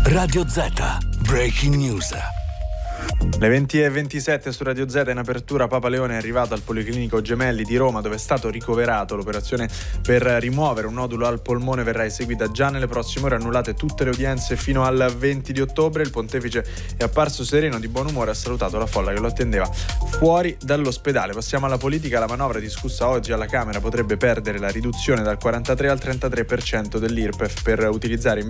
Radio Z, Breaking News. Le 20:27 su Radio Z. In apertura Papa Leone è arrivato al Policlinico Gemelli di Roma, dove è stato ricoverato. L'operazione per rimuovere un nodulo al polmone verrà eseguita già nelle prossime ore, annullate tutte le udienze fino al 20 di ottobre. Il pontefice è apparso sereno, di buon umore, ha salutato la folla che lo attendeva fuori dall'ospedale. Passiamo alla politica. La manovra discussa oggi alla Camera potrebbe perdere la riduzione dal 43 al 33% dell'IRPEF per utilizzare